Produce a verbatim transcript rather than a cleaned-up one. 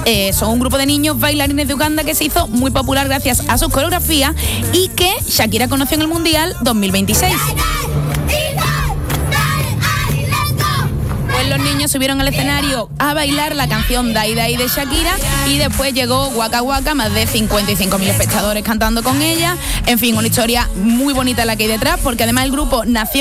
eh, son un grupo de niños bailarines de Uganda que se hizo muy popular gracias a sus coreografías y que Shakira conoció en el Mundial dos mil veintiséis. Pues los niños subieron al escenario a bailar la canción Dai Dai de Shakira y después llegó Waka Waka, más de cincuenta y cinco mil espectadores cantando con ella. En fin, una historia muy bonita la que hay detrás, porque además el grupo nació